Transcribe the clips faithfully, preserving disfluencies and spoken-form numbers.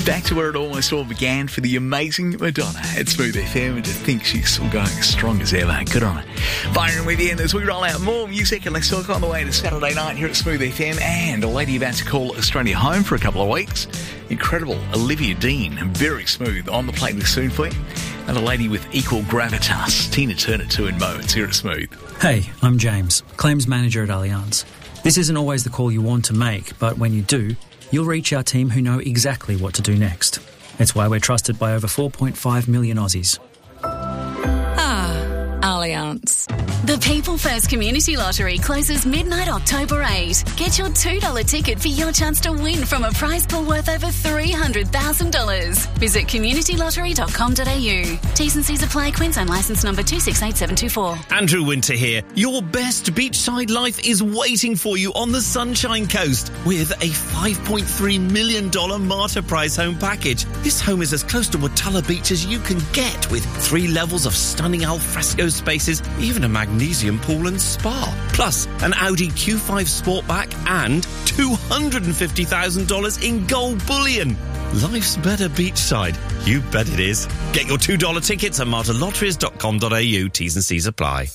Back to where it almost all began for the amazing Madonna at Smooth F M, and to think she's still going as strong as ever. Good on her. Byron with you, and as we roll out more music, and let's talk on the way to Saturday night here at Smooth F M, and a lady about to call Australia home for a couple of weeks. Incredible Olivia Dean, very smooth, on the playlist soon for you. And a lady with equal gravitas, Tina Turner too, in moments here at Smooth. Hey, I'm James, Claims Manager at Allianz. This isn't always the call you want to make, but when you do, you'll reach our team who know exactly what to do next. It's why we're trusted by over four point five million Aussies. Ah, Allianz. The People First Community Lottery closes midnight October eighth. Get your two dollars ticket for your chance to win from a prize pool worth over three hundred thousand dollars. Visit community lottery dot com dot a u. T's and C's apply. Queensland licence number two six eight seven two four. Andrew Winter here. Your best beachside life is waiting for you on the Sunshine Coast with a five point three million dollars Marta Prize home package. This home is as close to Watala Beach as you can get, with three levels of stunning alfresco spaces, even a magnesium pool and spa. Plus, an Audi Q five Sportback and two hundred fifty thousand dollars in gold bullion. Life's better beachside. You bet it is. Get your two dollars tickets at marta lotteries dot com dot a u. T's and C's apply.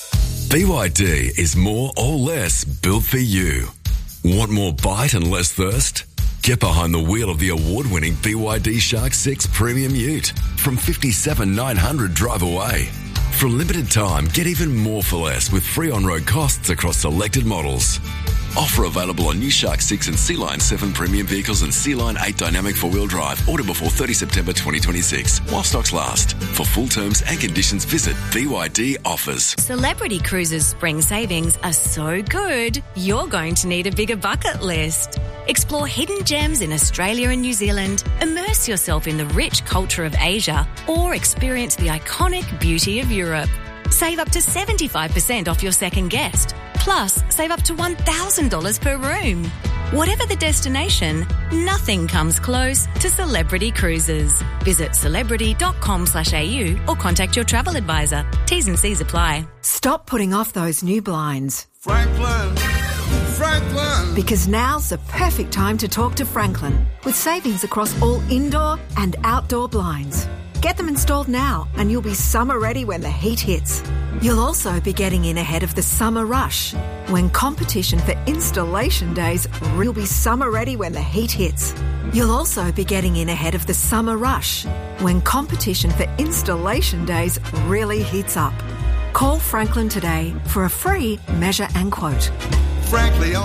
B Y D is more or less built for you. Want more bite and less thirst? Get behind the wheel of the award-winning B Y D Shark six Premium Ute from fifty-seven thousand nine hundred dollars drive away. For a limited time, get even more for less with free on-road costs across selected models. Offer available on new Shark six and Sea Line seven premium vehicles and Sea Line eight dynamic four-wheel drive. Order before thirtieth September twenty twenty-six, while stocks last. For full terms and conditions, visit B Y D Offers. Celebrity Cruises spring savings are so good, you're going to need a bigger bucket list. Explore hidden gems in Australia and New Zealand, immerse yourself in the rich culture of Asia, or experience the iconic beauty of Europe. Save up to seventy-five percent off your second guest. Plus, save up to one thousand dollars per room. Whatever the destination, nothing comes close to Celebrity Cruises. Visit celebrity dot com slash a u or contact your travel advisor. T's and C's apply. Stop putting off those new blinds. Franklin, Franklin. Because now's the perfect time to talk to Franklin, with savings across all indoor and outdoor blinds. Get them installed now and you'll be summer ready when the heat hits. You'll also be getting in ahead of the summer rush, when competition for installation days will be summer ready when the heat hits. You'll also be getting in ahead of the summer rush, when competition for installation days really heats up. Call Franklin today for a free measure and quote. Frankly,